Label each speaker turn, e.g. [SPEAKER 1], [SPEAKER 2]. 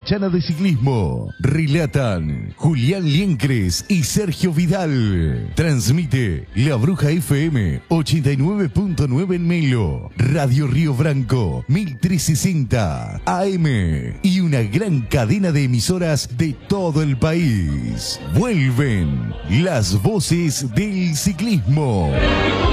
[SPEAKER 1] Pampeana de Ciclismo. Relatan Julián Liencres y Sergio Vidal. Transmite La Bruja FM 89.9 en Melo. Radio Río Branco 1360 AM. Y una gran cadena de emisoras de todo el país. Vuelven las voces del ciclismo.